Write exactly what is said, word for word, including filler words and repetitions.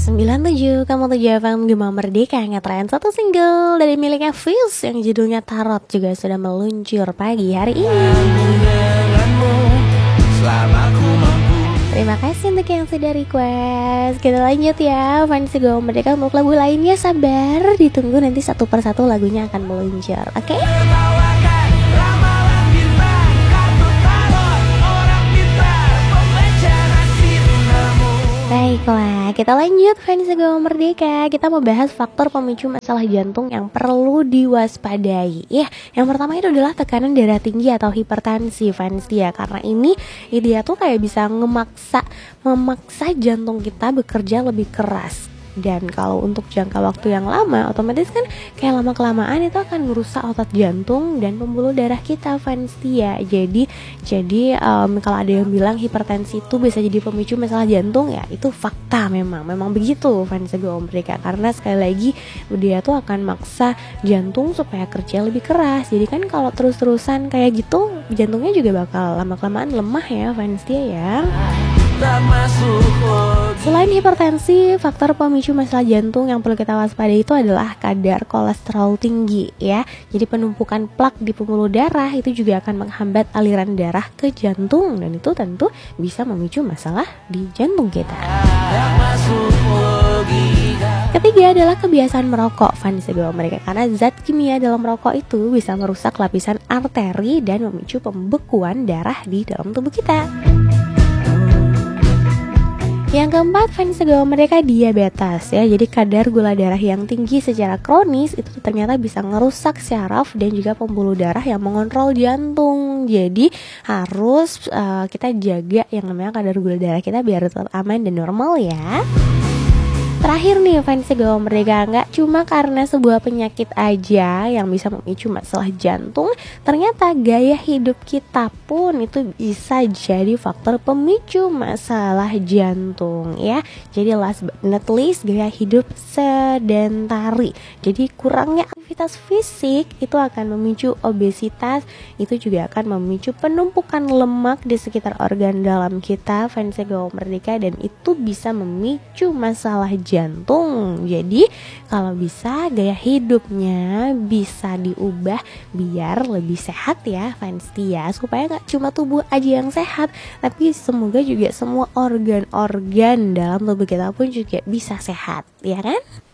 sembilan tujuh, kamu tujuh F M Gema Merdeka ngetren satu single dari miliknya Fizz yang judulnya Tarot juga sudah meluncur pagi hari ini. Terima kasih untuk yang sudah request. Kita lanjut ya, fans Gema Merdeka untuk lagu lainnya sabar, ditunggu nanti satu persatu lagunya akan meluncur, oke? Okay? Baiklah, kita lanjut fans Gema Merdeka. Kita mau bahas faktor pemicu masalah jantung yang perlu diwaspadai. Ya, yang pertama itu adalah tekanan darah tinggi atau hipertensi fans dia. Karena ini dia tuh kayak bisa ngemaksa memaksa jantung kita bekerja lebih keras. Dan kalau untuk jangka waktu yang lama, otomatis kan kayak lama-kelamaan itu akan merusak otot jantung dan pembuluh darah kita fans dia. Jadi jadi um, kalau ada yang bilang hipertensi itu bisa jadi pemicu masalah jantung, ya itu fakta memang. Memang begitu fans Gema Merdeka. Karena sekali lagi dia tuh akan maksa jantung supaya kerja lebih keras. Jadi kan kalau terus-terusan kayak gitu, jantungnya juga bakal lama-kelamaan lemah ya fans dia ya. Selain hipertensi, faktor pemicu masalah jantung yang perlu kita waspadai itu adalah kadar kolesterol tinggi ya. Jadi penumpukan plak di pembuluh darah itu juga akan menghambat aliran darah ke jantung, dan itu tentu bisa memicu masalah di jantung kita. Ketiga adalah kebiasaan merokok fans Gema Merdeka, karena zat kimia dalam rokok itu bisa merusak lapisan arteri dan memicu pembekuan darah di dalam tubuh kita. Yang keempat, fans Gema Merdeka, diabetes ya. Jadi kadar gula darah yang tinggi secara kronis itu ternyata bisa ngerusak syaraf dan juga pembuluh darah yang mengontrol jantung. Jadi harus uh, kita jaga yang namanya kadar gula darah kita biar tetap aman dan normal ya. Terakhir nih fans Gema Merdeka, nggak cuma karena sebuah penyakit aja yang bisa memicu masalah jantung, ternyata gaya hidup kita pun itu bisa jadi faktor pemicu masalah jantung ya. Jadi last but not least, gaya hidup sedentari. Jadi kurangnya aktivitas fisik itu akan memicu obesitas, itu juga akan memicu penumpukan lemak di sekitar organ dalam kita fans Gema Merdeka, dan itu bisa memicu masalah jantung. Jadi kalau bisa gaya hidupnya bisa diubah biar lebih sehat ya fans dia, supaya gak cuma tubuh aja yang sehat, tapi semoga juga semua organ-organ dalam tubuh kita pun juga bisa sehat, ya kan?